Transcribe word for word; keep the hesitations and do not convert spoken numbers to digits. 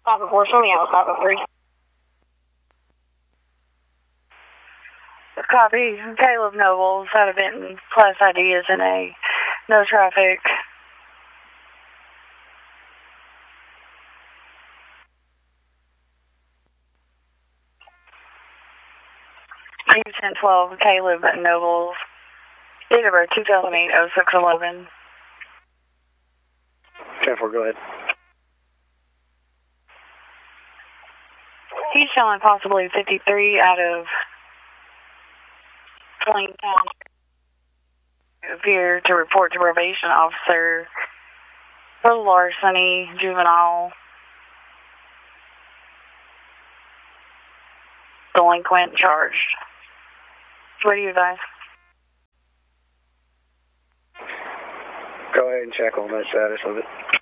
five four, show me out, five three. Copy. Caleb Nobles out of Benton. Class I D is in A. No traffic. ten twelve, Caleb Nobles. Date of birth two thousand eight, oh six eleven. ten four, go ahead. He's showing possibly fifty-three out of Plain Township. Here to report to probation officer for larceny, juvenile, delinquent charged. What do you advise? Go ahead and check on the status of it.